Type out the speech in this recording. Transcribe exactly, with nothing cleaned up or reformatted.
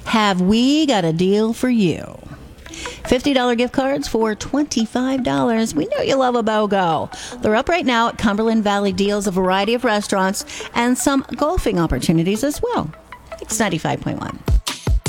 have we got a deal for you. fifty dollars gift cards for twenty-five dollars. We know you love a BOGO. They're up right now at Cumberland Valley Deals, a variety of restaurants, and some golfing opportunities as well. It's ninety-five point one.